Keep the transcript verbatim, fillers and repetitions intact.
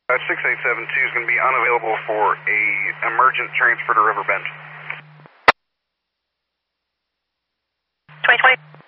Uh, six eight seven two is going to be unavailable for a emergent transfer to Riverbend. twenty twenty.